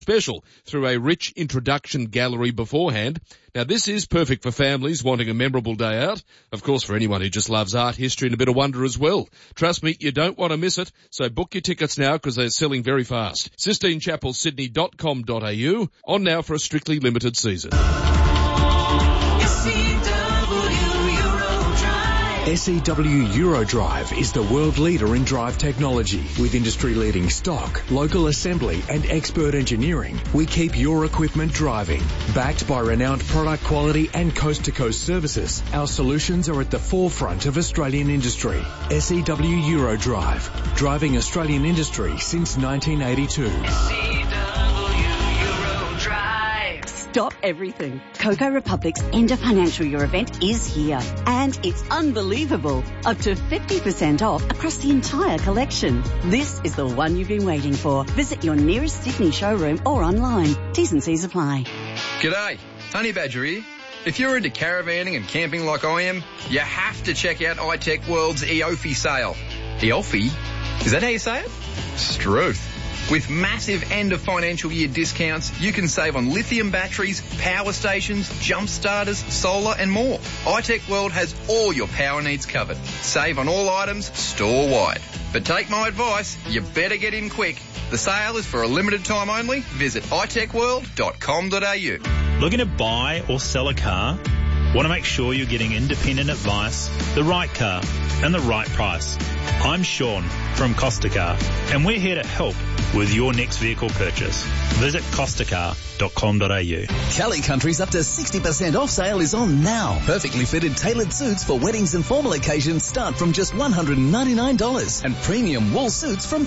special through a rich introduction gallery beforehand. Now, this is perfect for families wanting a memorable day out. Of course, for anyone who just loves art, history and a bit of wonder as well. Trust me, you don't want to miss it, so book your tickets now because they're selling very fast. SistineChapelSydney.com.au, on now for a strictly limited season. SEW Eurodrive is the world leader in drive technology. With industry-leading stock, local assembly and expert engineering, we keep your equipment driving. Backed by renowned product quality and coast-to-coast services, our solutions are at the forefront of Australian industry. SEW Eurodrive, driving Australian industry since 1982. Stop everything. Coco Republic's End of Financial Year event is here. And it's unbelievable. Up to 50% off across the entire collection. This is the one you've been waiting for. Visit your nearest Sydney showroom or online. T's and C's apply. G'day, Honey Badger here. If you're into caravanning and camping like I am, you have to check out iTech World's EOFI sale. EOFI? Is that how you say it? Struth. With massive end of financial year discounts, you can save on lithium batteries, power stations, jump starters, solar and more. iTech World has all your power needs covered. Save on all items store-wide. But take my advice, you better get in quick. The sale is for a limited time only. Visit itechworld.com.au. Looking to buy or sell a car? Want to make sure you're getting independent advice, the right car and the right price. I'm Sean from Costa Car, and we're here to help with your next vehicle purchase. Visit costacar.com.au. Kelly Country's up to 60% off sale is on now. Perfectly fitted tailored suits for weddings and formal occasions start from just $199, and premium wool suits from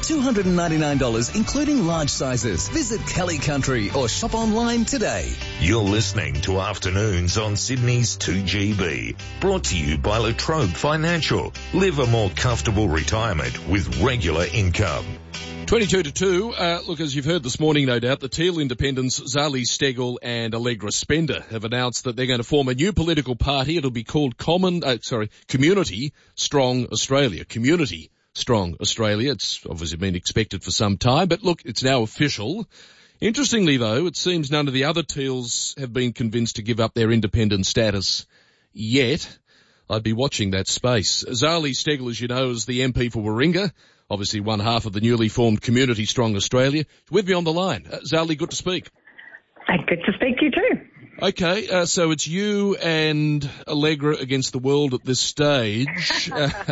$299, including large sizes. Visit Kelly Country or shop online today. You're listening to Afternoons on Sydney's 2GB. Brought to you by Latrobe Financial. Live a more comfortable retirement with regular income. 22 to 2. Look, as you've heard this morning, no doubt, the Teal Independents, Zali Steggall and Allegra Spender have announced that they're going to form a new political party. It'll be called Community Strong Australia. Community Strong Australia. It's obviously been expected for some time, but look, it's now official. Interestingly, though, it seems none of the other Teals have been convinced to give up their independent status yet. I'd be watching that space. Zali Steggall, as you know, is the MP for Warringah, obviously one half of the newly formed Community Strong Australia. With me on the line. Zali, good to speak. Good to speak to you too. Okay, so it's you and Allegra against the world at this stage.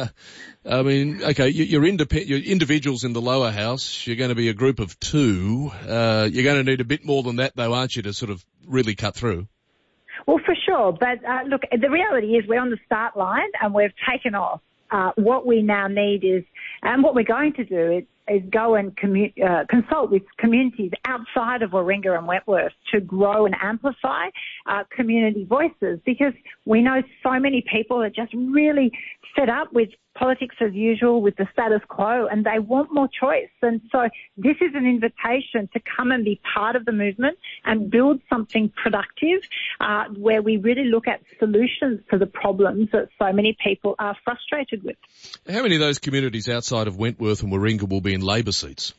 I mean, okay, you're individuals in the lower house. You're going to be a group of two. You're going to need a bit more than that, though, aren't you, to sort of really cut through? Well, for sure. But look, the reality is we're on the start line and we've taken off. What we now need is, and what we're going to do is go and consult with communities outside of Warringah and Wentworth to grow and amplify community voices, because we know so many people are just really fed up with politics as usual, with the status quo, and they want more choice. And so this is an invitation to come and be part of the movement and build something productive where we really look at solutions to the problems that so many people are frustrated with. How many of those communities outside of Wentworth and Warringah will be in Labor seats?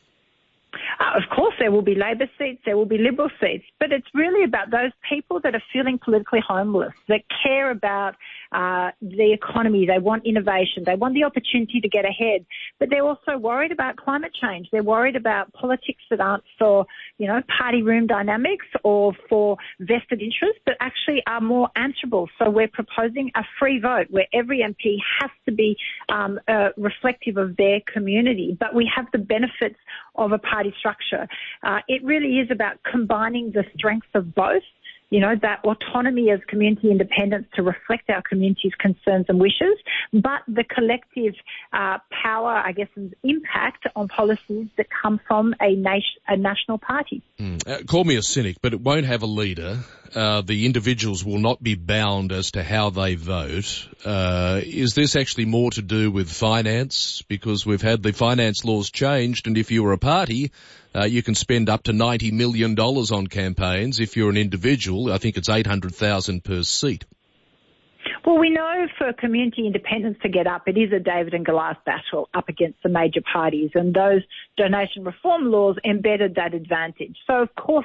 Of course, there will be Labor seats, there will be Liberal seats, but it's really about those people that are feeling politically homeless, that care about the economy, they want innovation, they want the opportunity to get ahead, but they're also worried about climate change. They're worried about politics that aren't for, party room dynamics or for vested interests, but actually are more answerable. So we're proposing a free vote where every MP has to be reflective of their community, but we have the benefits of a party structure. It really is about combining the strengths of both, that autonomy as community independence to reflect our community's concerns and wishes, but the collective power, I guess, and impact on policies that come from a national party. Call me a cynic, but it won't have a leader. The individuals will not be bound as to how they vote. Is this actually more to do with finance? Because we've had the finance laws changed, and if you're a party, you can spend up to $90 million on campaigns. If you're an individual, I think it's $800,000 per seat. Well, we know for community independence to get up, it is a David and Goliath battle up against the major parties, and those donation reform laws embedded that advantage. So, of course,